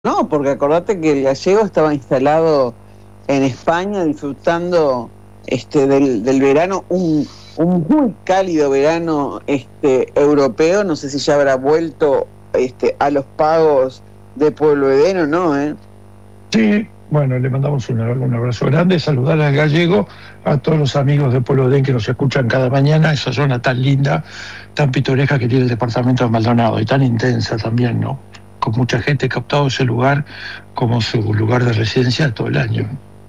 No, porque acordate que el gallego estaba instalado en España disfrutando del verano, un muy cálido verano europeo. No sé si ya habrá vuelto a los pagos de Pueblo Edén o no, ¿eh? Sí, bueno, le mandamos un abrazo grande, saludar al gallego, a todos los amigos de Pueblo Edén que nos escuchan cada mañana, esa zona tan linda, tan pintoresca que tiene el departamento de Maldonado y tan intensa también, ¿no? Con mucha gente que ha optado ese lugar como su lugar de residencia todo el año.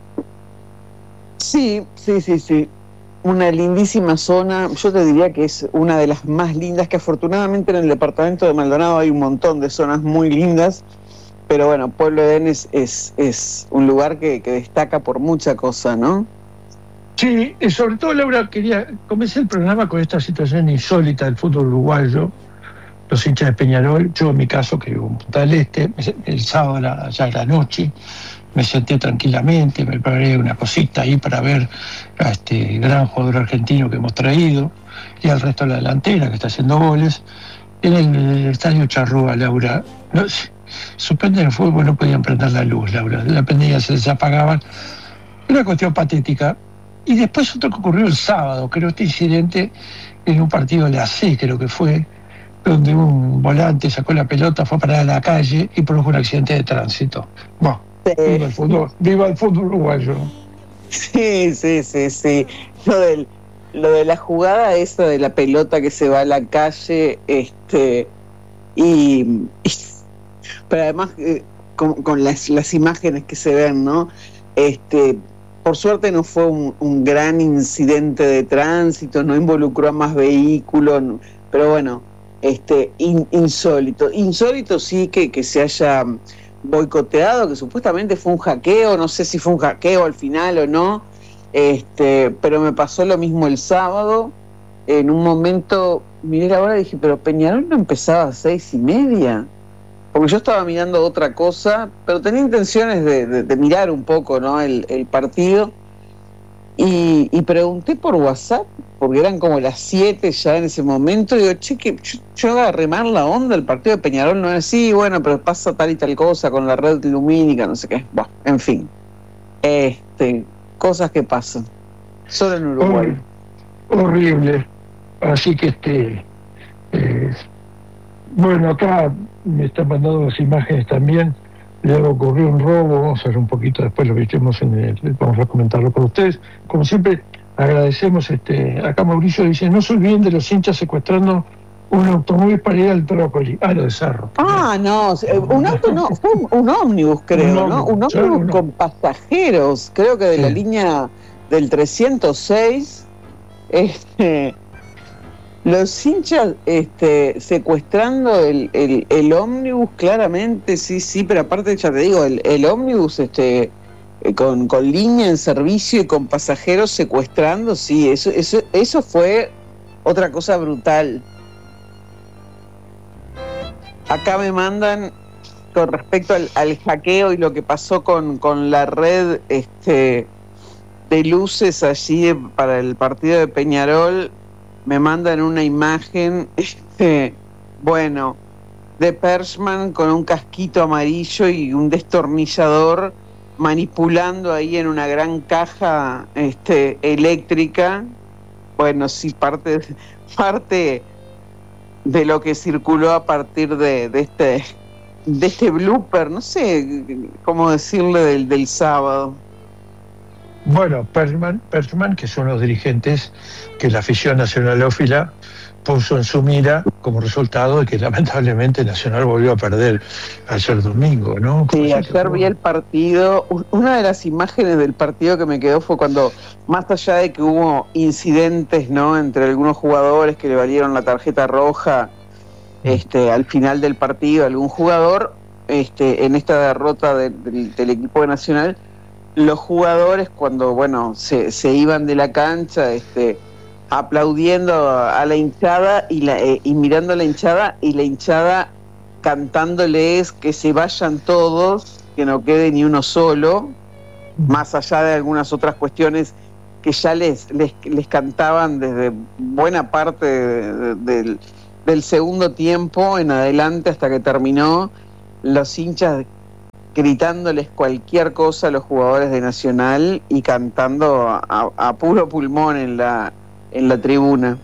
Sí, sí, sí, sí. Una lindísima zona. Yo te diría que es una de las más lindas, que afortunadamente en el departamento de Maldonado hay un montón de zonas muy lindas, pero bueno, Pueblo Edén es un lugar que destaca por mucha cosa, ¿no? Sí, y sobre todo, Laura, comencé el programa con esta situación insólita del fútbol uruguayo, los hinchas de Peñarol. Yo en mi caso, que vivo en Punta del Este, el sábado ya era noche, me senté tranquilamente, me preparé una cosita ahí para ver a este gran jugador argentino que hemos traído y al resto de la delantera que está haciendo goles. En el estadio Charrúa, Laura, no, suspenden el fútbol, no podían prender la luz, Laura, la prendían, se les apagaban. Una cuestión patética. Y después otro que ocurrió el sábado, creo, este incidente en un partido de la C, creo que fue, donde un volante sacó la pelota, fue a parar a la calle y produjo un accidente de tránsito. Bueno, viva el fútbol uruguayo. Sí, sí, sí, sí. Lo de la jugada esa de la pelota que se va a la calle, y pero además con las imágenes que se ven, ¿no? Por suerte no fue un gran incidente de tránsito, no involucró a más vehículos, pero bueno, insólito. Insólito sí que se haya boicoteado, que supuestamente fue un hackeo, no sé si fue un hackeo al final o no, pero me pasó lo mismo el sábado. En un momento miré la hora y dije, pero Peñarol no empezaba a 6:30, porque yo estaba mirando otra cosa, pero tenía intenciones de mirar un poco, ¿no?, el partido, y pregunté por WhatsApp, porque eran como las 7 ya en ese momento, y digo, che, que yo agarré mal la onda, el partido de Peñarol no es así, bueno, pero pasa tal y tal cosa con la red lumínica, no sé qué, bueno, en fin, cosas que pasan, solo en Uruguay. Horrible. Así que bueno, acá me están mandando las imágenes también. Luego ocurrió un robo, vamos a ver un poquito después lo que estemos vamos a comentarlo con ustedes. Como siempre, agradecemos, acá Mauricio dice, no se olviden de los hinchas secuestrando un automóvil para ir al Trócoli, lo de Cerro. Ah, no, un auto no, fue un ómnibus, creo, ¿no? Un ómnibus con pasajeros, creo que de la línea del 306, los hinchas secuestrando el ómnibus, claramente, sí, pero aparte ya te digo, el ómnibus con línea en servicio y con pasajeros secuestrando, sí, eso fue otra cosa brutal. Acá me mandan con respecto al hackeo y lo que pasó con la red de luces allí para el partido de Peñarol. Me mandan una imagen, bueno, de Pershman con un casquito amarillo y un destornillador manipulando ahí en una gran caja eléctrica. Bueno, sí, parte de lo que circuló a partir de este blooper, no sé cómo decirle, del sábado. Bueno, Pershman, que son los dirigentes que la afición nacionalófila puso en su mira como resultado de que lamentablemente Nacional volvió a perder ayer domingo, ¿no? Sí, ayer vi el partido. Una de las imágenes del partido que me quedó fue cuando, más allá de que hubo incidentes, ¿no?, entre algunos jugadores que le valieron la tarjeta roja al final del partido, algún jugador, en esta derrota del equipo de Nacional, los jugadores cuando, bueno, se iban de la cancha, aplaudiendo a la hinchada y mirando a la hinchada cantándoles que se vayan todos, que no quede ni uno solo, más allá de algunas otras cuestiones que ya les cantaban desde buena parte del segundo tiempo en adelante hasta que terminó. Los hinchas gritándoles cualquier cosa a los jugadores de Nacional y cantando a puro pulmón en la tribuna.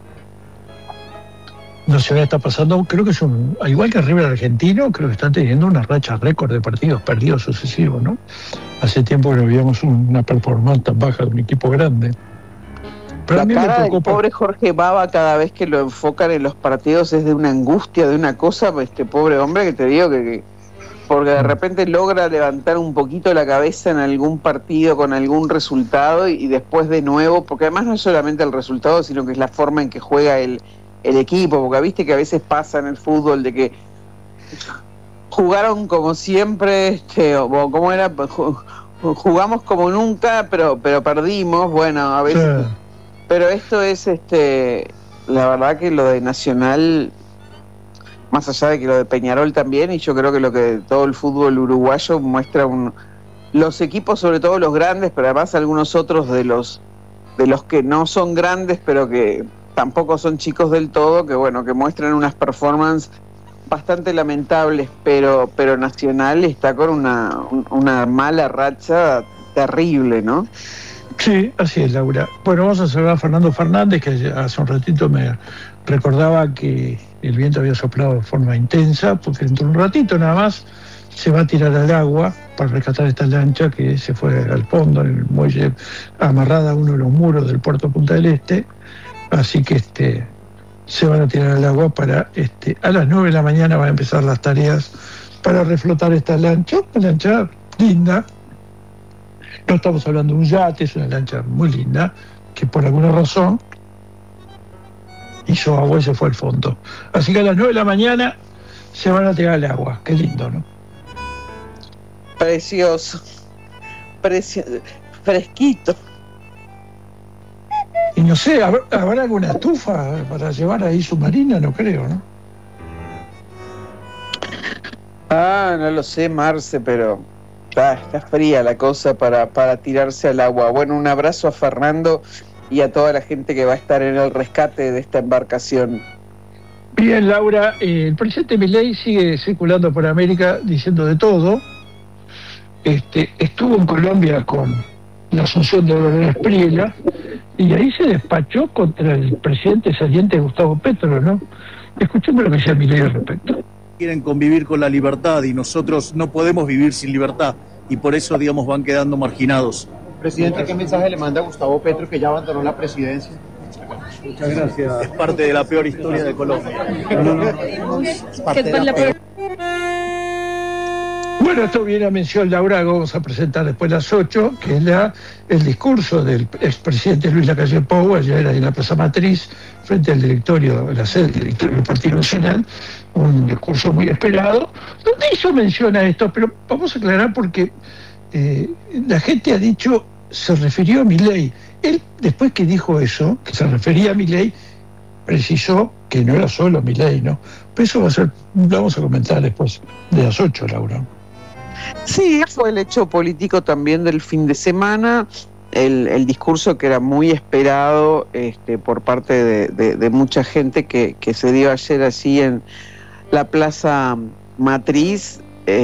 No se ve, está pasando, creo que es igual que River Argentino, creo que están teniendo una racha récord de partidos perdidos sucesivos, ¿no? Hace tiempo que no veíamos una performance tan baja de un equipo grande. Pero la cara del pobre Jorge Baba cada vez que lo enfocan en los partidos es de una angustia, de una cosa, este pobre hombre que te digo que porque de repente logra levantar un poquito la cabeza en algún partido con algún resultado y después de nuevo, porque además no es solamente el resultado, sino que es la forma en que juega el equipo, porque viste que a veces pasa en el fútbol de que jugaron como siempre, o como era, jugamos como nunca, pero perdimos, bueno, a veces, pero esto es la verdad que lo de Nacional, más allá de que lo de Peñarol también, y yo creo que lo que todo el fútbol uruguayo muestra los equipos, sobre todo los grandes, pero además algunos otros de los que no son grandes, pero que tampoco son chicos del todo, que bueno, que muestran unas performances bastante lamentables, pero Nacional está con una mala racha terrible, ¿no? Sí, así es, Laura. Bueno, vamos a saludar a Fernando Fernández, que hace un ratito me recordaba que el viento había soplado de forma intensa, porque dentro de un ratito nada más se va a tirar al agua para rescatar esta lancha que se fue al fondo, en el muelle, amarrada a uno de los muros del puerto Punta del Este. Así que se van a tirar al agua para a las 9 de la mañana van a empezar las tareas para reflotar esta lancha, una lancha linda. No estamos hablando de un yate, es una lancha muy linda, que por alguna razón hizo agua y se fue al fondo. Así que a las 9 de la mañana se van a tirar al agua. Qué lindo, ¿no? Precioso. Fresquito. Y no sé, ¿habrá alguna estufa para llevar ahí submarina? No creo, ¿no? No lo sé, Marce, pero está fría la cosa para tirarse al agua. Bueno, un abrazo a Fernando y a toda la gente que va a estar en el rescate de esta embarcación. Bien, Laura, el presidente Milei sigue circulando por América diciendo de todo. Estuvo en Colombia con la asunción de Dolores Priela y ahí se despachó contra el presidente saliente Gustavo Petro, ¿no? Escuchemos lo que decía Milei al respecto. Quieren convivir con la libertad y nosotros no podemos vivir sin libertad y por eso, digamos, van quedando marginados. Presidente, ¿qué mensaje le manda a Gustavo Petro, que ya abandonó la presidencia? Muchas gracias. Es parte de la peor historia de Colombia. Es parte de la peor. Bueno, esto viene a mención, Laura, que vamos a presentar después a las 8, que es el discurso del expresidente Luis Lacalle Pou, ayer era en la Plaza Matriz, frente al directorio, la sede del directorio del Partido Nacional, un discurso muy esperado, donde hizo mención a esto, pero vamos a aclarar porque la gente ha dicho, se refirió a Milei. Él, después que dijo eso, que se refería a Milei, precisó que no era solo Milei, ¿no? Pero eso lo vamos a comentar después de las 8, Laura. Sí, fue el hecho político también del fin de semana, el discurso que era muy esperado por parte de mucha gente que se dio ayer allí en la Plaza Matriz,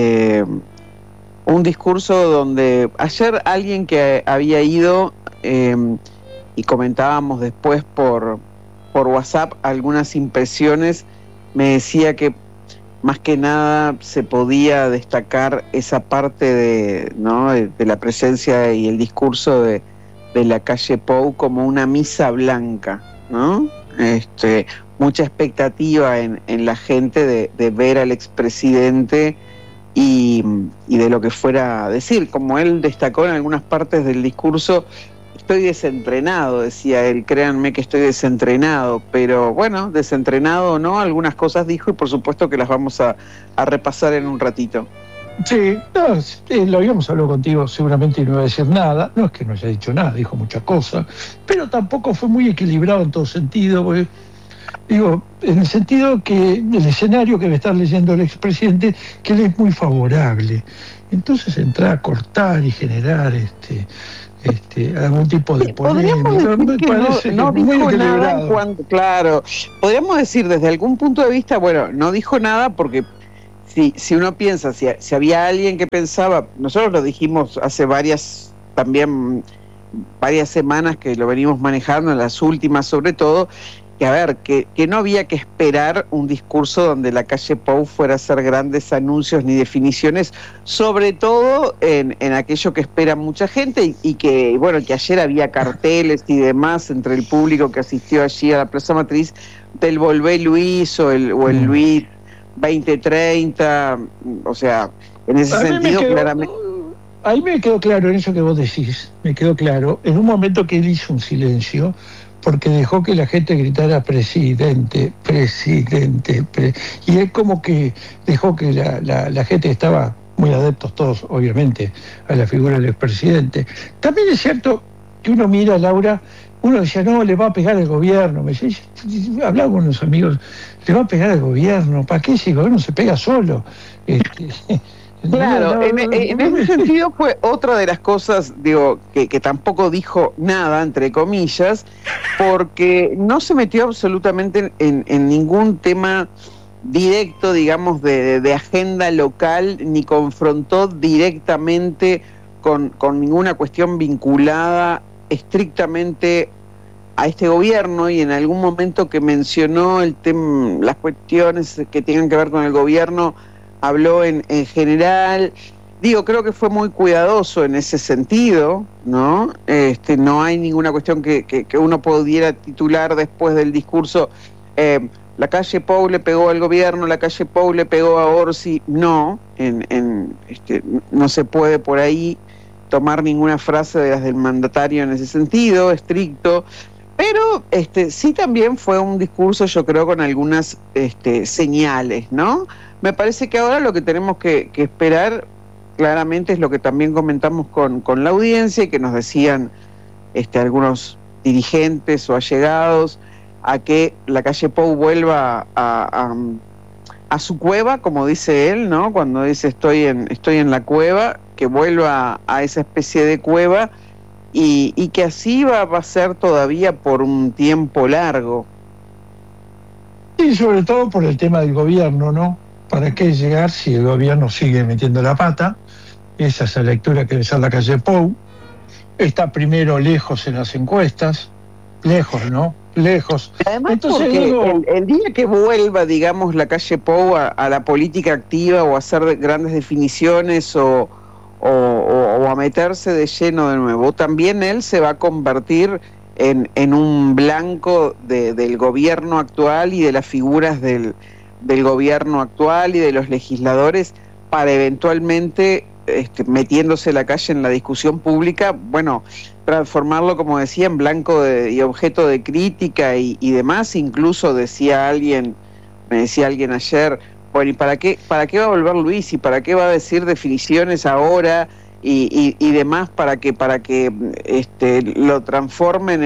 un discurso donde ayer alguien que había ido y comentábamos después por WhatsApp algunas impresiones, me decía que más que nada se podía destacar esa parte de la presencia y el discurso de Lacalle Pou como una misa blanca, ¿no? Mucha expectativa en la gente de ver al expresidente y de lo que fuera a decir. Como él destacó en algunas partes del discurso, estoy desentrenado, decía él, créanme que estoy desentrenado, pero bueno, desentrenado o no, algunas cosas dijo y por supuesto que las vamos a repasar en un ratito. Sí, lo habíamos hablado contigo, seguramente no iba a decir nada, no es que no haya dicho nada, dijo muchas cosas, pero tampoco fue muy equilibrado en todo sentido, porque, digo, en el sentido que el escenario que me está leyendo el expresidente, que le es muy favorable, entonces entrar a cortar y generar algún tipo de polémica. Podríamos decir que no dijo nada en cuanto, claro, podríamos decir desde algún punto de vista, bueno, no dijo nada porque si uno piensa, si había alguien que pensaba, nosotros lo dijimos hace varias semanas que lo venimos manejando, en las últimas sobre todo, que a ver, que no había que esperar un discurso donde la calle Pou fuera a hacer grandes anuncios ni definiciones, sobre todo en aquello que espera mucha gente y que, bueno, que ayer había carteles y demás entre el público que asistió allí a la Plaza Matriz del Volvé Luis o el Luis 2030, o sea, en ese sentido claramente... Ahí me quedó claro en eso que vos decís, me quedó claro, en un momento que él hizo un silencio, porque dejó que la gente gritara presidente, y él como que dejó que la gente estaba muy adeptos todos, obviamente, a la figura del expresidente. También es cierto que uno mira, Laura, uno decía, no, le va a pegar al gobierno, hablaba con unos amigos, le va a pegar al gobierno, ¿para qué si el gobierno se pega solo? Claro, en ese sentido fue otra de las cosas, digo, que tampoco dijo nada, entre comillas, porque no se metió absolutamente en ningún tema directo, digamos, de agenda local, ni confrontó directamente con ninguna cuestión vinculada estrictamente a este gobierno, y en algún momento que mencionó las cuestiones que tengan que ver con el gobierno, habló en general. Digo, creo que fue muy cuidadoso en ese sentido, ¿no? No hay ninguna cuestión que uno pudiera titular después del discurso, la calle Pou le pegó al gobierno, la calle Pou le pegó a Orsi. No, no se puede por ahí tomar ninguna frase de las del mandatario en ese sentido, estricto, pero sí también fue un discurso, yo creo, con algunas señales, ¿no? Me parece que ahora lo que tenemos que esperar claramente es lo que también comentamos con la audiencia y que nos decían algunos dirigentes o allegados, a que la calle Pou vuelva a su cueva, como dice él, ¿no? Cuando dice estoy en la cueva, que vuelva a esa especie de cueva y que así va a ser todavía por un tiempo largo. Y sobre todo por el tema del gobierno, ¿no? ¿Para qué llegar si el gobierno sigue metiendo la pata? Esa es la lectura que debe ser la calle Pou. Está primero lejos en las encuestas, lejos, ¿no? Lejos. Además, entonces, porque luego, el día que vuelva, digamos, la calle Pou a la política activa o a hacer grandes definiciones o a meterse de lleno de nuevo, también él se va a convertir en un blanco del gobierno actual y de las figuras del gobierno actual y de los legisladores, para eventualmente, metiéndose la calle en la discusión pública, bueno, transformarlo, como decía, en blanco y objeto de crítica y demás. Incluso me decía alguien ayer, bueno, ¿y para qué va a volver Luis? ¿Y para qué va a decir definiciones ahora y demás para que lo transformen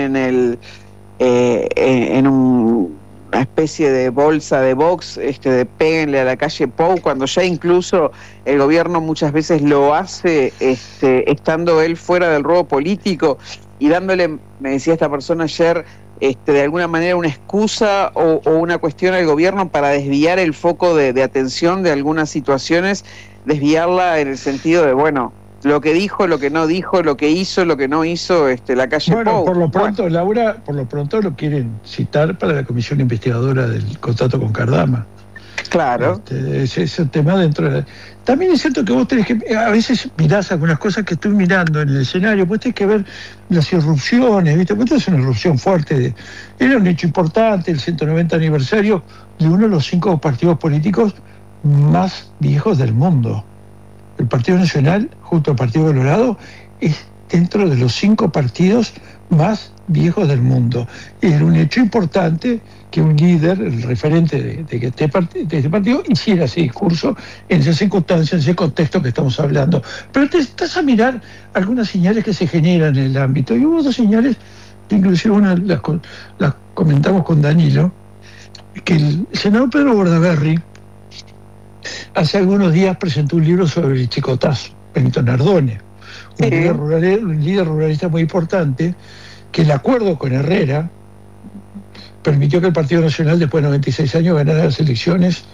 en una especie de bolsa de box, de péguenle a la calle Pou, cuando ya incluso el gobierno muchas veces lo hace, estando él fuera del ruedo político y dándole, me decía esta persona ayer, de alguna manera una excusa o una cuestión al gobierno para desviar el foco de atención de algunas situaciones, desviarla en el sentido de, bueno, lo que dijo, lo que no dijo, lo que hizo, lo que no hizo, la calle Pou. Bueno, por lo pronto, Laura, lo quieren citar para la comisión investigadora del contrato con Cardama. Claro. Es un tema dentro de la... También es cierto que vos tenés que... A veces mirás algunas cosas que estoy mirando en el escenario, vos tenés que ver las irrupciones, ¿viste? Porque es una irrupción fuerte. Era un hecho importante, el 190 aniversario de uno de los 5 partidos políticos más viejos del mundo. El Partido Nacional, junto al Partido Colorado, es dentro de los 5 partidos más viejos del mundo. Era un hecho importante que un líder, el referente de este partido, hiciera ese discurso en esas circunstancias, en ese contexto que estamos hablando. Pero te estás a mirar algunas señales que se generan en el ámbito. Y hubo 2 señales, inclusive una las comentamos con Danilo, que el senador Pedro Bordaberry hace algunos días presentó un libro sobre el chicotazo, Benito Nardone, un líder ruralista muy importante, que el acuerdo con Herrera permitió que el Partido Nacional, después de 96 años, ganara las elecciones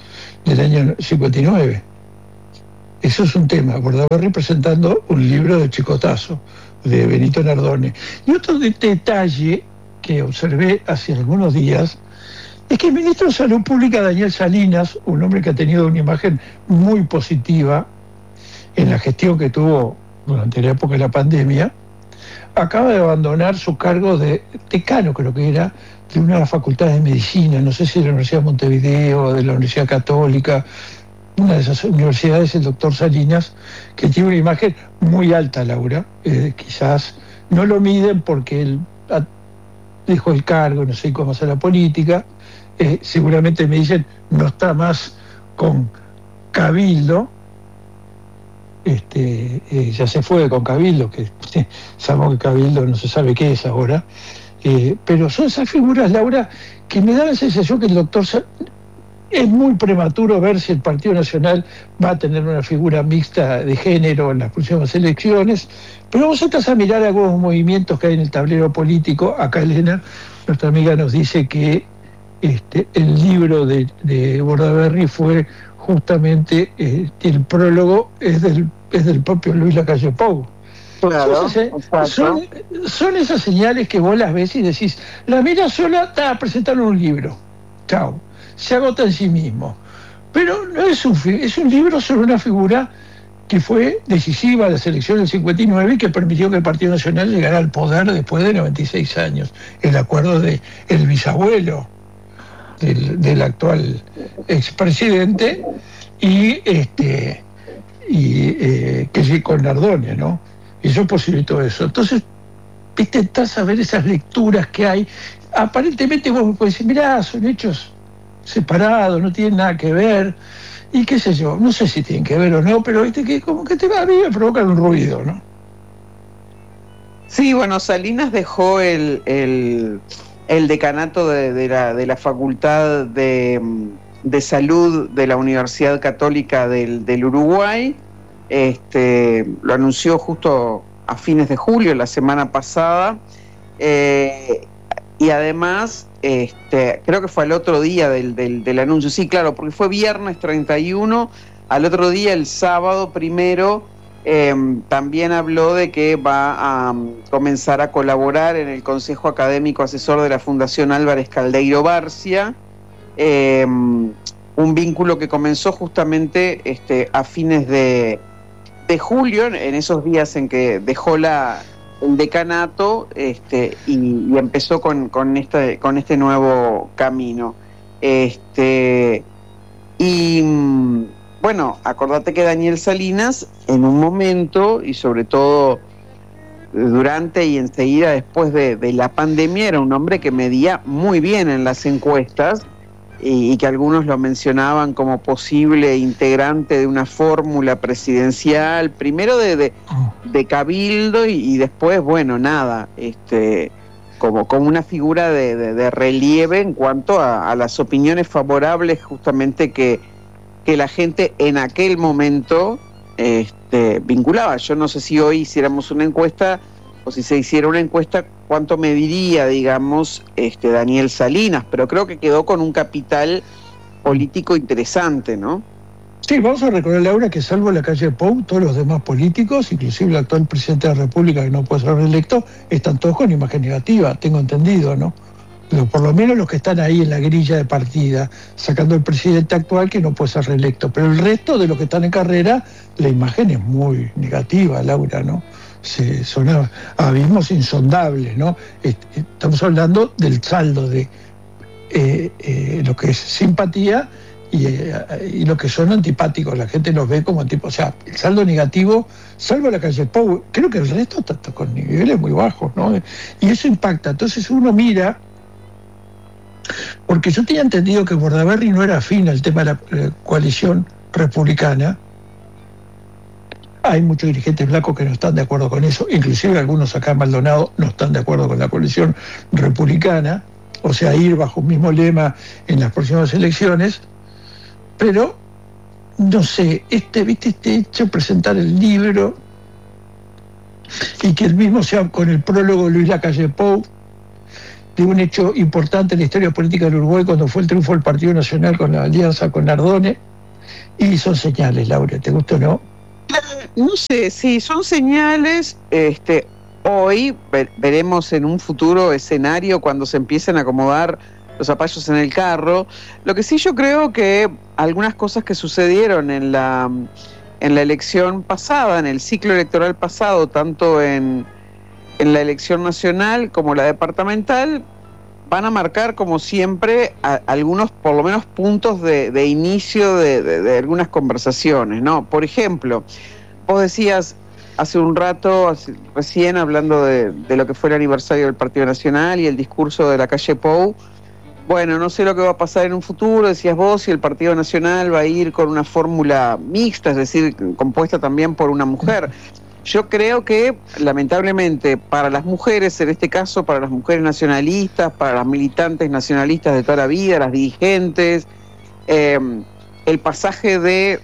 del año 59. Eso es un tema. Bordaberry presentando un libro de Chicotazo, de Benito Nardone. Y otro detalle que observé hace algunos días es que el ministro de Salud Pública, Daniel Salinas, un hombre que ha tenido una imagen muy positiva en la gestión que tuvo durante la época de la pandemia, acaba de abandonar su cargo de decano, creo que era, de una de las facultades de medicina, no sé si de la Universidad de Montevideo o de la Universidad Católica, una de esas universidades, el doctor Salinas, que tiene una imagen muy alta, Laura. Quizás no lo miden porque él dejó el cargo, no sé cómo hacer la política. Seguramente me dicen, no está más con Cabildo. Ya se fue con Cabildo, que sabemos que Cabildo no se sabe qué es ahora. Pero son esas figuras, Laura, que me da la sensación que el doctor... Es muy prematuro ver si el Partido Nacional va a tener una figura mixta de género en las próximas elecciones, pero vamos a mirar algunos movimientos que hay en el tablero político. Acá Elena, nuestra amiga, nos dice que el libro de Bordaberry fue justamente, el prólogo es del propio Luis Lacalle Pou. Claro, son esas señales que vos las ves y decís, la mira sola está presentando un libro, chao, se agota en sí mismo. Pero no es un libro sobre una figura que fue decisiva en la elecciones del 59 y que permitió que el Partido Nacional llegara al poder después de 96 años. El acuerdo del bisabuelo del actual expresidente y que con Nardone, ¿no? Y eso posibilitó eso. Entonces, intentás saber esas lecturas que hay. Aparentemente vos me podés decir, mirá, son hechos separados, no tienen nada que ver, y qué sé yo, no sé si tienen que ver o no, pero que como que a mí me provocan un ruido, ¿no? Sí, bueno, Salinas dejó el decanato de la Facultad de Salud de la Universidad Católica del Uruguay. Lo anunció justo a fines de julio, la semana pasada, y además creo que fue al otro día del anuncio, sí, claro, porque fue viernes 31, al otro día, el sábado 1, también habló de que va a comenzar a colaborar en el Consejo Académico Asesor de la Fundación Álvarez Caldeiro Barcia, un vínculo que comenzó justamente a fines de julio, en esos días en que dejó el decanato, y empezó con este nuevo camino. Bueno, acordate que Daniel Salinas, en un momento, y sobre todo durante y enseguida después de la pandemia, era un hombre que medía muy bien en las encuestas, y que algunos lo mencionaban como posible integrante de una fórmula presidencial, primero de Cabildo y después, bueno, nada, como una figura de relieve en cuanto a las opiniones favorables justamente que la gente en aquel momento vinculaba. Yo no sé si hoy hiciéramos una encuesta, o si se hiciera una encuesta, cuánto mediría, digamos, Daniel Salinas, pero creo que quedó con un capital político interesante, ¿no? Sí, vamos a recordar, Laura, que salvo Lacalle Pou, todos los demás políticos, inclusive el actual presidente de la República, que no puede ser reelecto, están todos con imagen negativa, tengo entendido, ¿no? Pero por lo menos los que están ahí en la grilla de partida, sacando el presidente actual que no puede ser reelecto, pero el resto de los que están en carrera, la imagen es muy negativa, Laura, ¿no? Son abismos insondables, ¿no? Estamos hablando del saldo de lo que es simpatía y lo que son antipáticos. La gente los ve como antipáticos. O sea, el saldo negativo, salvo Lacalle Pou, creo que el resto está con niveles muy bajos, ¿no? Y eso impacta. Entonces uno mira, porque yo tenía entendido que Bordaberry no era afín al tema de la coalición republicana. Hay muchos dirigentes blancos que no están de acuerdo con eso, inclusive algunos acá en Maldonado no están de acuerdo con la coalición republicana, o sea, ir bajo un mismo lema en las próximas elecciones, pero no sé, ¿viste este hecho, presentar el libro y que el mismo sea con el prólogo de Luis Lacalle Pou, de un hecho importante en la historia política del Uruguay cuando fue el triunfo del Partido Nacional con la alianza con Nardone, Y son señales, Laura, ¿te gusta o no? No sé, sí, son señales. Hoy veremos en un futuro escenario cuando se empiecen a acomodar los zapallos en el carro. Lo que sí yo creo que algunas cosas que sucedieron en la elección pasada, en el ciclo electoral pasado, tanto en la elección nacional como la departamental, van a marcar, como siempre, algunos, por lo menos, puntos de inicio de algunas conversaciones, ¿no? Por ejemplo, vos decías hace un rato, recién hablando de lo que fue el aniversario del Partido Nacional y el discurso de la calle Pou. Bueno, no sé lo que va a pasar en un futuro, decías vos, si el Partido Nacional va a ir con una fórmula mixta, es decir, compuesta también por una mujer. Yo creo que, lamentablemente, para las mujeres, en este caso, para las mujeres nacionalistas, para las militantes nacionalistas de toda la vida, las dirigentes, el pasaje de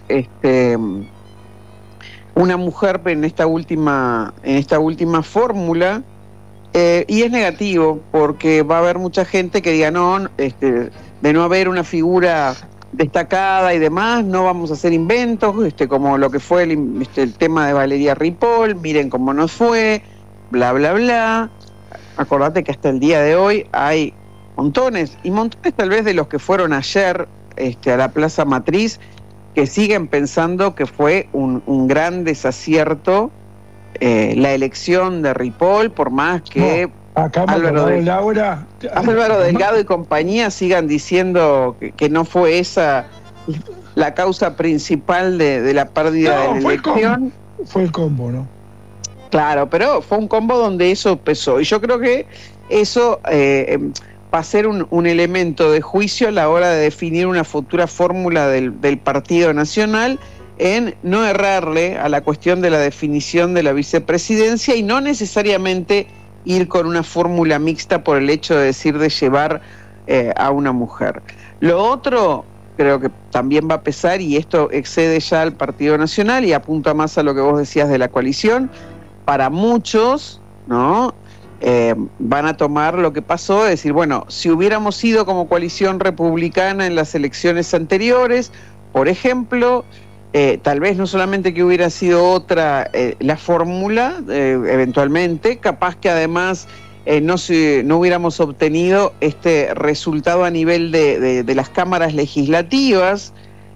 una mujer en esta última fórmula, y es negativo, porque va a haber mucha gente que diga, no, de no haber una figura destacada y demás, no vamos a hacer inventos, como lo que fue el tema de Valeria Ripoll, miren cómo nos fue, bla, bla, bla. Acordate que hasta el día de hoy hay montones, y montones tal vez de los que fueron ayer a la Plaza Matriz, que siguen pensando que fue un gran desacierto la elección de Ripoll, por más que Álvaro Delgado y compañía sigan diciendo que no fue esa la causa principal de la pérdida de la elección. Fue el combo, ¿no? Claro, pero fue un combo donde eso pesó. Y yo creo que eso va a ser un elemento de juicio a la hora de definir una futura fórmula del Partido Nacional, en no errarle a la cuestión de la definición de la vicepresidencia y no necesariamente ir con una fórmula mixta por el hecho de llevar a una mujer. Lo otro creo que también va a pesar, y esto excede ya al Partido Nacional y apunta más a lo que vos decías de la coalición. Para muchos, ¿no? Van a tomar lo que pasó, es decir, bueno, si hubiéramos ido como coalición republicana en las elecciones anteriores, por ejemplo, tal vez no solamente que hubiera sido otra la fórmula, eventualmente, capaz que además no hubiéramos obtenido este resultado a nivel de las cámaras legislativas.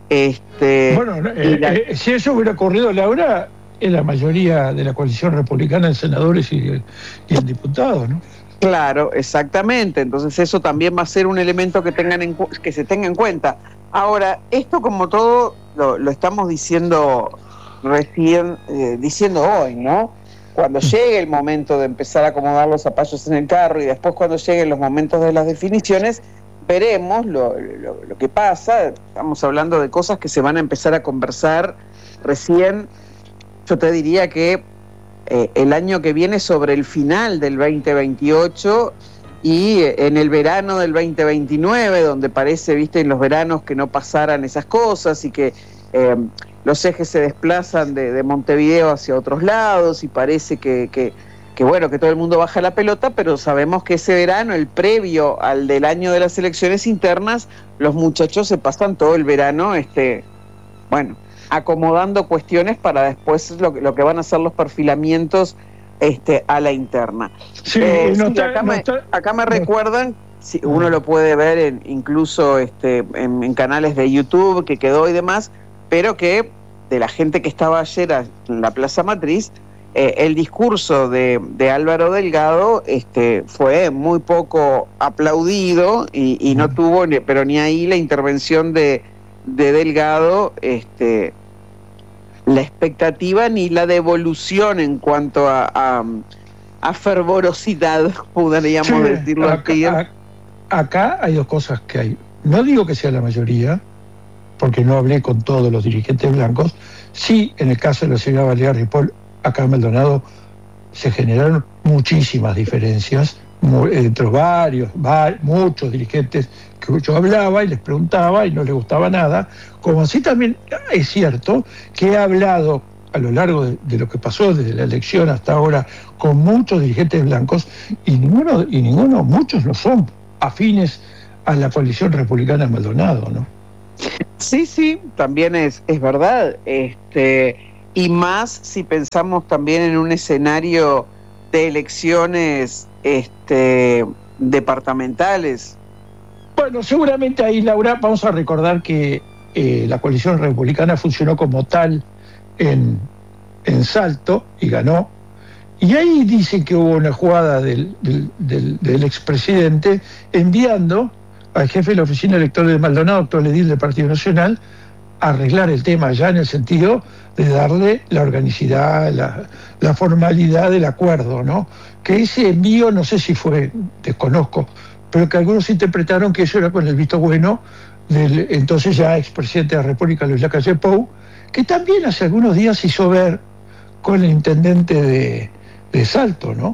Si eso hubiera ocurrido, Laura, en la mayoría de la coalición republicana en senadores y en diputados, ¿no? Claro, exactamente. Entonces eso también va a ser un elemento que se tenga en cuenta. Ahora, esto como todo lo estamos diciendo recién, diciendo hoy, ¿no? Cuando llegue el momento de empezar a acomodar los zapallos en el carro y después cuando lleguen los momentos de las definiciones, veremos lo que pasa. Estamos hablando de cosas que se van a empezar a conversar recién. Yo te diría que el año que viene, sobre el final del 2028 y en el verano del 2029, donde parece, viste, en los veranos que no pasaran esas cosas y que los ejes se desplazan de Montevideo hacia otros lados y parece que bueno, que todo el mundo baja la pelota, pero sabemos que ese verano, el previo al del año de las elecciones internas, los muchachos se pasan todo el verano, acomodando cuestiones para después lo que van a ser los perfilamientos a la interna. Sí, acá me recuerdan, uno lo puede ver incluso en canales de YouTube que quedó y demás, pero que de la gente que estaba ayer en la Plaza Matriz, el discurso de Álvaro Delgado fue muy poco aplaudido y no tuvo, pero ni ahí la intervención de Delgado, la expectativa ni la devolución en cuanto a fervorosidad, podríamos decirlo así. Acá hay dos cosas que hay. No digo que sea la mayoría, porque no hablé con todos los dirigentes blancos. Sí, en el caso de la señora Valeria Ripoll, acá en Maldonado se generaron muchísimas diferencias entre muchos dirigentes que yo hablaba y les preguntaba y no les gustaba nada, como así también es cierto que he hablado a lo largo de lo que pasó desde la elección hasta ahora con muchos dirigentes blancos y muchos no son afines a la coalición republicana en Maldonado, ¿no? Sí, también es verdad. Y más si pensamos también en un escenario de elecciones departamentales. Bueno, seguramente ahí, Laura, vamos a recordar que la coalición republicana funcionó como tal en Salto y ganó. Y ahí dicen que hubo una jugada del expresidente enviando al jefe de la oficina electoral de Maldonado, actual edil del Partido Nacional, a arreglar el tema ya en el sentido de darle la organicidad, la formalidad del acuerdo, ¿no? Que ese envío, no sé si fue, desconozco, pero que algunos interpretaron que eso era con el visto bueno del entonces ya expresidente de la República, Luis Lacalle Pou, que también hace algunos días se hizo ver con el intendente de Salto, ¿no?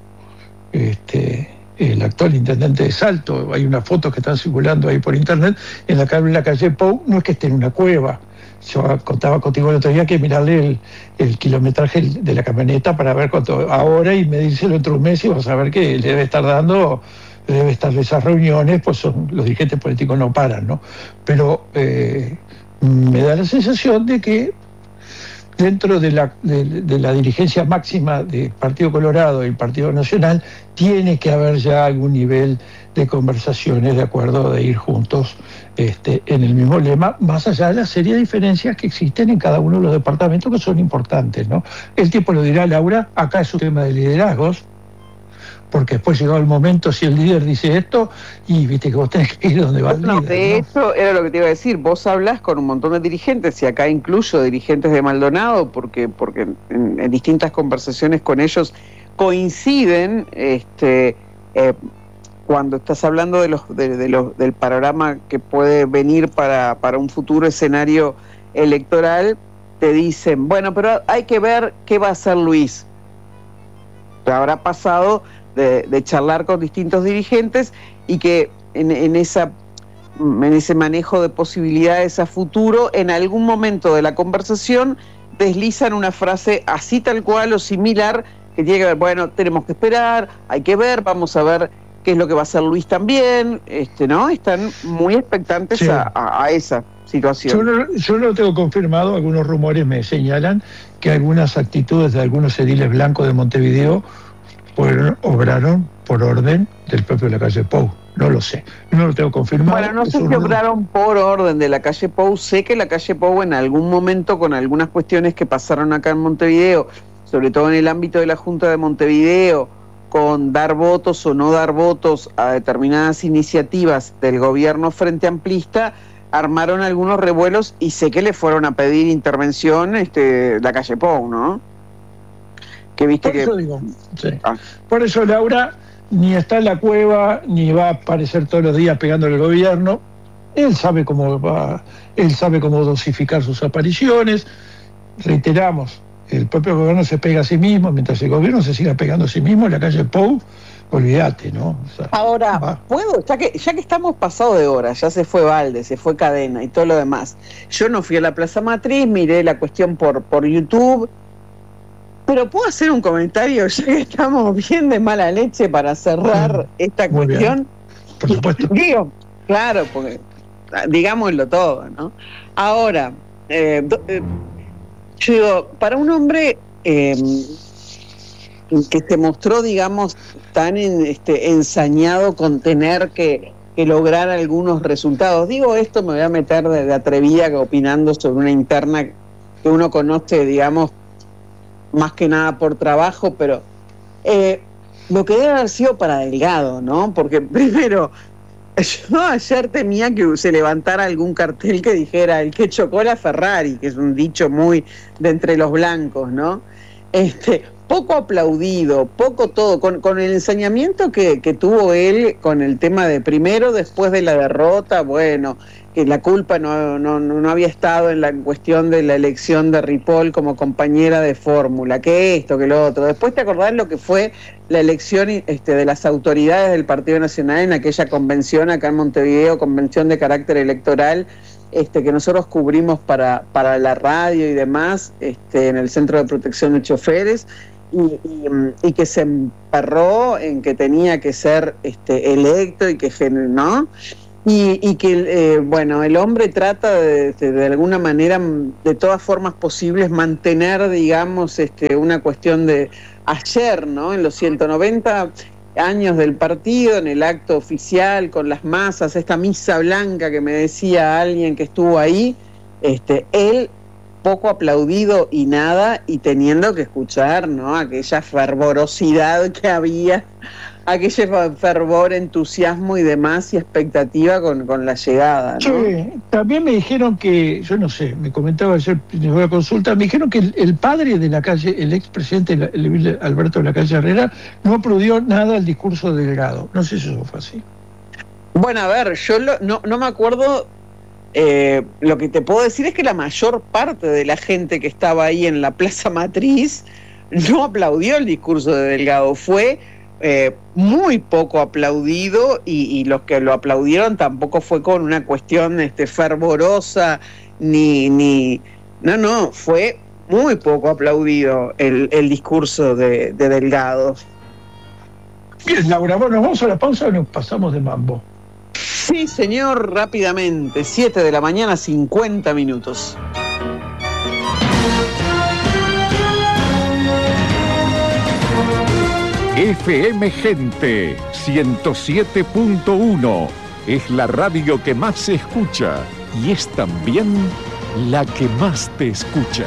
El actual intendente de Salto, hay una foto que están circulando ahí por internet, en la que Lacalle Pou no es que esté en una cueva. Yo contaba contigo el otro día que mirarle el kilometraje de la camioneta para ver cuánto ahora y medírselo entre un mes y vas a ver que le debe estar dando, debe estar de esas reuniones, pues los dirigentes políticos no paran, ¿no? Pero me da la sensación de que dentro de la dirigencia máxima del Partido Colorado y el Partido Nacional tiene que haber ya algún nivel de conversaciones de acuerdo de ir juntos en el mismo lema, más allá de la serie de diferencias que existen en cada uno de los departamentos que son importantes, ¿no? El tiempo lo dirá, Laura, acá es un tema de liderazgos, porque después llegado el momento, si el líder dice esto, y viste que vos tenés que ir donde va el líder. De eso era lo que te iba a decir, vos hablas con un montón de dirigentes, y acá incluyo dirigentes de Maldonado, porque en distintas conversaciones con ellos coinciden, cuando estás hablando del panorama que puede venir para un futuro escenario electoral, te dicen, bueno, pero hay que ver qué va a hacer Luis. Habrá pasado de charlar con distintos dirigentes y que en ese manejo de posibilidades a futuro, en algún momento de la conversación deslizan una frase así tal cual o similar que tiene que ver, bueno, tenemos que esperar, hay que ver, vamos a ver qué es lo que va a hacer Luis también, ¿no? Están muy expectantes, sí, a esa situación. Yo no lo tengo confirmado, algunos rumores me señalan que algunas actitudes de algunos ediles blancos de Montevideo obraron por orden del propio Lacalle Pou. No lo sé, no lo tengo confirmado. Bueno, no sé si obraron por orden de Lacalle Pou. Sé que Lacalle Pou en algún momento, con algunas cuestiones que pasaron acá en Montevideo, sobre todo en el ámbito de la Junta de Montevideo, con dar votos o no dar votos a determinadas iniciativas del gobierno frente amplista, armaron algunos revuelos y sé que le fueron a pedir intervención Lacalle Pou, ¿no? Que viste por eso digo, sí. Por eso, Laura, ni está en la cueva, ni va a aparecer todos los días pegándole al gobierno. Él sabe cómo dosificar sus apariciones. Reiteramos, el propio gobierno se pega a sí mismo, mientras el gobierno se siga pegando a sí mismo, Lacalle Pou, olvídate, ¿no? O sea, ahora, ya que estamos pasados de hora, ya se fue Valde, se fue Cadena y todo lo demás. Yo no fui a la Plaza Matriz, miré la cuestión por YouTube. Pero ¿puedo hacer un comentario ya que estamos bien de mala leche para cerrar esta cuestión? Bien. Por supuesto. Digo, claro, porque digámoslo todo, ¿no? Ahora, yo digo, para un hombre que se mostró, digamos, tan ensañado con tener que lograr algunos resultados, digo esto, me voy a meter de atrevida opinando sobre una interna que uno conoce, digamos, más que nada por trabajo, pero lo que debe haber sido para Delgado, ¿no? Porque primero, yo ayer temía que se levantara algún cartel que dijera el que chocó la Ferrari, que es un dicho muy de entre los blancos, ¿no? Poco aplaudido, poco todo, con el ensañamiento que tuvo él con el tema de primero, después de la derrota, bueno, que la culpa no había estado en la cuestión de la elección de Ripoll como compañera de fórmula, que esto, que lo otro. Después te acordás lo que fue la elección de las autoridades del Partido Nacional en aquella convención acá en Montevideo, convención de carácter electoral, que nosotros cubrimos para la radio y demás, en el Centro de Protección de Choferes, y que se emperró en que tenía que ser electo y que, ¿no? Y que, bueno, el hombre trata de alguna manera, de todas formas posibles, mantener, digamos, una cuestión de ayer, ¿no? En los 190 años del partido, en el acto oficial, con las masas, esta misa blanca que me decía alguien que estuvo ahí, él poco aplaudido y nada, y teniendo que escuchar, ¿no? Aquella fervorosidad que había, aquel fervor, entusiasmo y demás, y expectativa con la llegada, ¿no? Sí, también me dijeron que, yo no sé, me comentaba ayer en una consulta, me dijeron que el padre de la calle, el expresidente Alberto de la Calle Herrera, no aplaudió nada al discurso de Delgado. No sé si eso fue así. Bueno, a ver, yo no me acuerdo. Lo que te puedo decir es que la mayor parte de la gente que estaba ahí en la Plaza Matriz no aplaudió el discurso de Delgado. Fue muy poco aplaudido, y los que lo aplaudieron tampoco fue con una cuestión fervorosa, no, fue muy poco aplaudido el discurso de Delgado. Bien, Laura, bueno, ¿vamos a la pausa o nos pasamos de mambo? Sí, señor, rápidamente, 7 de la mañana, 50 minutos. FM Gente 107.1 es la radio que más se escucha y es también la que más te escucha.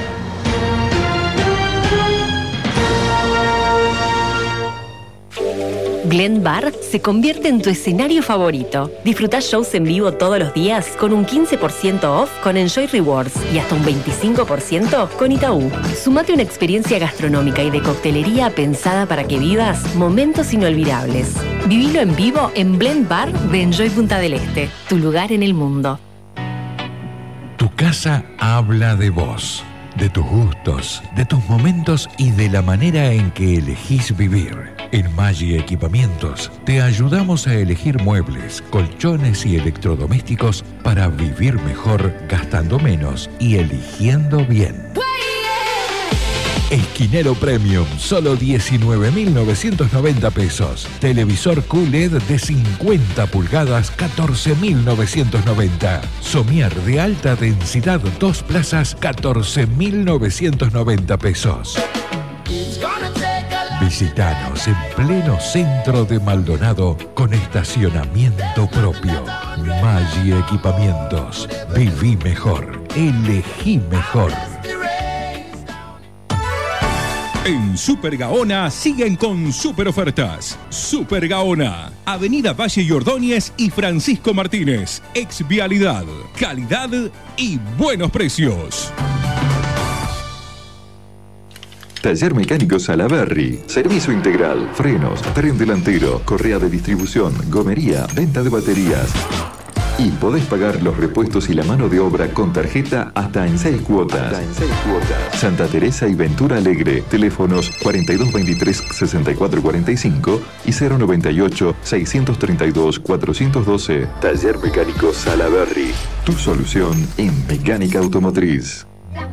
Glen Bar se convierte en tu escenario favorito. Disfruta shows en vivo todos los días con un 15% off con Enjoy Rewards y hasta un 25% con Itaú. Sumate una experiencia gastronómica y de coctelería pensada para que vivas momentos inolvidables. Vivilo en vivo en Blend Bar de Enjoy Punta del Este, tu lugar en el mundo. Tu casa habla de vos, de tus gustos, de tus momentos y de la manera en que elegís vivir. En Maggi Equipamientos te ayudamos a elegir muebles, colchones y electrodomésticos para vivir mejor, gastando menos y eligiendo bien. Esquinero Premium, solo 19.990 pesos. Televisor QLED de 50 pulgadas, 14.990. Somier de alta densidad, 2 plazas, 14.990 pesos. Visítanos en pleno centro de Maldonado con estacionamiento propio. Maggi Equipamientos. Viví mejor. Elegí mejor. En Super Gaona siguen con super ofertas. Super Gaona, Avenida Valle y Ordóñez y Francisco Martínez. Ex Vialidad, calidad y buenos precios. Taller Mecánico Salaberry. Servicio integral, frenos, tren delantero, correa de distribución, gomería, venta de baterías. Y podés pagar los repuestos y la mano de obra con tarjeta hasta en 6 cuotas. Santa Teresa y Ventura Alegre. Teléfonos 4223-6445 y 098-632-412. Taller Mecánico Salaberry. Tu solución en mecánica automotriz.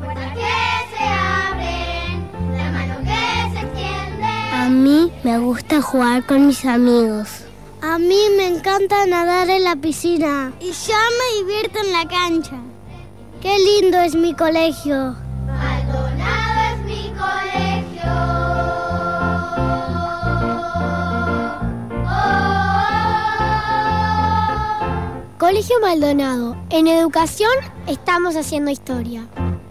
A mí me gusta jugar con mis amigos. A mí me encanta nadar en la piscina. Y yo me divierto en la cancha. ¡Qué lindo es mi colegio! Maldonado es mi colegio. Colegio Maldonado. En educación estamos haciendo historia.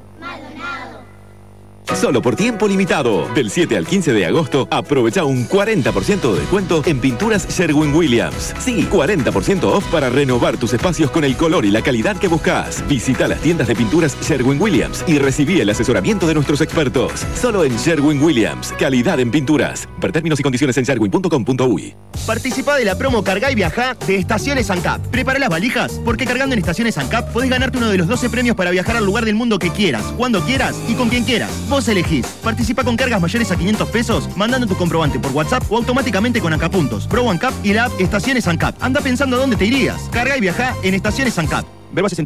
Solo por tiempo limitado. Del 7 al 15 de agosto, aprovecha un 40% de descuento en pinturas Sherwin-Williams. Sí, 40% off para renovar tus espacios con el color y la calidad que buscas. Visita las tiendas de pinturas Sherwin-Williams y recibí el asesoramiento de nuestros expertos. Solo en Sherwin-Williams. Calidad en pinturas. Ver términos y condiciones en sherwin.com.uy. Participa de la promo Cargá y Viajá de Estaciones ANCAP. Prepara las valijas, porque cargando en Estaciones ANCAP podés ganarte uno de los 12 premios para viajar al lugar del mundo que quieras, cuando quieras y con quien quieras. Vos elegís. Participa con cargas mayores a 500 pesos, mandando tu comprobante por WhatsApp o automáticamente con ANCAP Puntos, Pro ANCAP y la app Estaciones ANCAP. Anda pensando a dónde te irías. Carga y viajá en Estaciones ANCAP. Ver bases en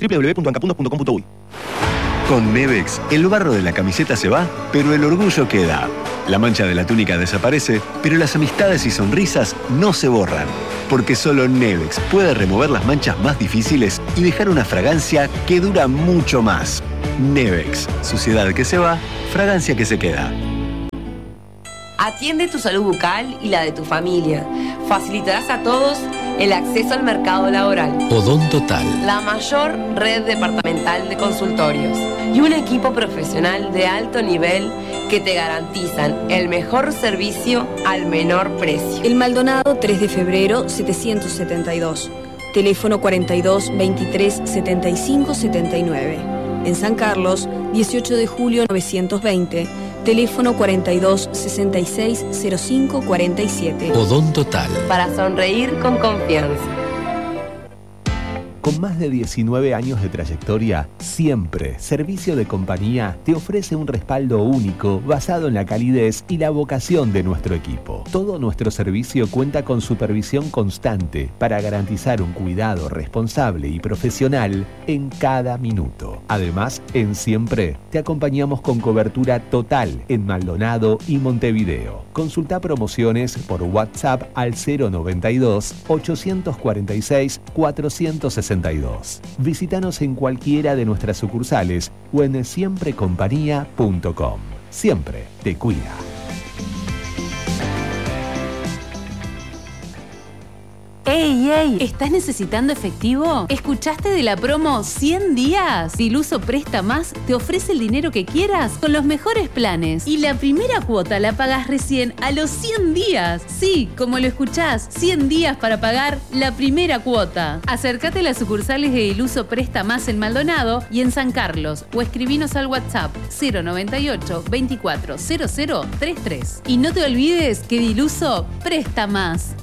www.ancapuntos.com.uy. Con Mevex, el barro de la camiseta se va, pero el orgullo queda. La mancha de la túnica desaparece, pero las amistades y sonrisas no se borran. Porque solo Nevex puede remover las manchas más difíciles y dejar una fragancia que dura mucho más. Nevex, suciedad que se va, fragancia que se queda. Atiende tu salud bucal y la de tu familia. Facilitarás a todos el acceso al mercado laboral. Odontotal, La mayor red departamental de consultorios y un equipo profesional de alto nivel que te garantizan el mejor servicio al menor precio. El Maldonado 3 de febrero 772. Teléfono 42 23 75 79. En San Carlos 18 de julio 920. Teléfono 42 66 05 47. Odontotal. Para sonreír con confianza. Con más de 19 años de trayectoria, Siempre Servicio de Compañía te ofrece un respaldo único basado en la calidez y la vocación de nuestro equipo. Todo nuestro servicio cuenta con supervisión constante para garantizar un cuidado responsable y profesional en cada minuto. Además, en Siempre te acompañamos con cobertura total en Maldonado y Montevideo. Consulta promociones por WhatsApp al 092 846 462. Visítanos en cualquiera de nuestras sucursales o en siemprecompañía.com. Siempre te cuida. ¡Ey, ey! ¿Estás necesitando efectivo? ¿Escuchaste de la promo 100 días? Diluso Presta Más te ofrece el dinero que quieras con los mejores planes. Y la primera cuota la pagas recién a los 100 días. Sí, como lo escuchás, 100 días para pagar la primera cuota. Acércate a las sucursales de Diluso Presta Más en Maldonado y en San Carlos o escribinos al WhatsApp 098 24 00 33. Y no te olvides que Diluso presta más.